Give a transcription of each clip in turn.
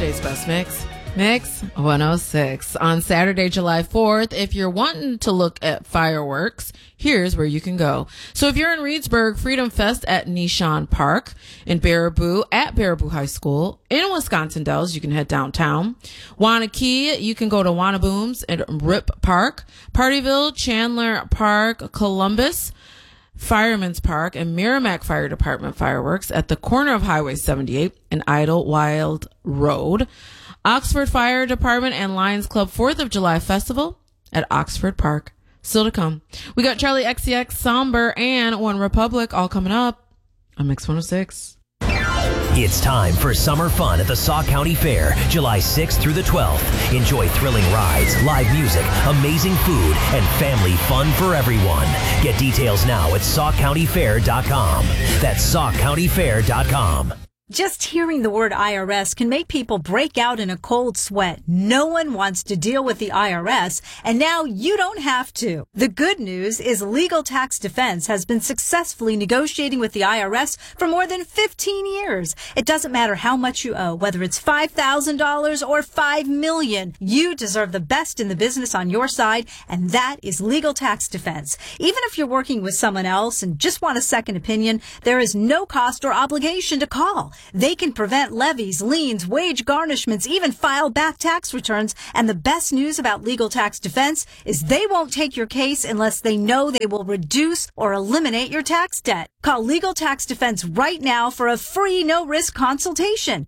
today's best mix? Mix 106. On Saturday, July 4th, if you're wanting to look at fireworks, here's where you can go. So if you're in Reedsburg, Freedom Fest at Nishan Park. In Baraboo, at Baraboo High School. In Wisconsin Dells, you can head downtown. Wanakee, you can go to Wannabooms at Rip Park. Partyville, Chandler Park, Columbus, Fireman's Park, and Merrimack Fire Department fireworks at the corner of Highway 78 and Idlewild Road. Oxford Fire Department and Lions Club 4th of July Festival at Oxford Park. Still to come. We got Charlie XCX, Somber, and One Republic all coming up on Mix 106. It's time for summer fun at the Sauk County Fair, July 6th through the 12th. Enjoy thrilling rides, live music, amazing food, and family fun for everyone. Get details now at SaukCountyFair.com. That's SaukCountyFair.com. Just hearing the word IRS can make people break out in a cold sweat. No one wants to deal with the IRS, and now you don't have to. The good news is Legal Tax Defense has been successfully negotiating with the IRS for more than 15 years. It doesn't matter how much you owe, whether it's $5,000 or $5 million. You deserve the best in the business on your side, and that is Legal Tax Defense. Even if you're working with someone else and just want a second opinion, there is no cost or obligation to call. They can prevent levies, liens, wage garnishments, even file back tax returns. And the best news about Legal Tax Defense is they won't take your case unless they know they will reduce or eliminate your tax debt. Call Legal Tax Defense right now for a free no-risk consultation.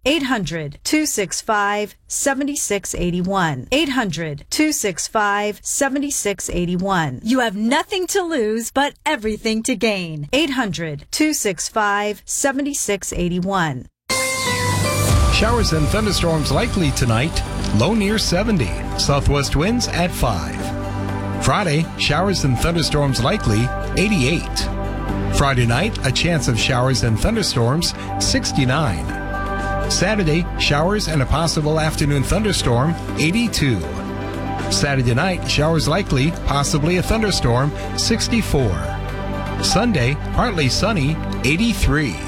800-265-7681. 800-265-7681. You have nothing to lose, but everything to gain. 800-265-7681. Showers and thunderstorms likely tonight. Low near 70. Southwest winds at 5. Friday, showers and thunderstorms likely. 88. Friday night, a chance of showers and thunderstorms. 69. Saturday, showers and a possible afternoon thunderstorm. 82. Saturday night, showers likely, possibly a thunderstorm. 64. Sunday, partly sunny. 83.